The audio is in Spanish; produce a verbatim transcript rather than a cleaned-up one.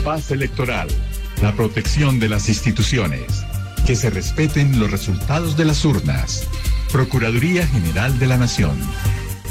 paz electoral, la protección de las instituciones, que se respeten los resultados de las urnas. Procuraduría General de la Nación.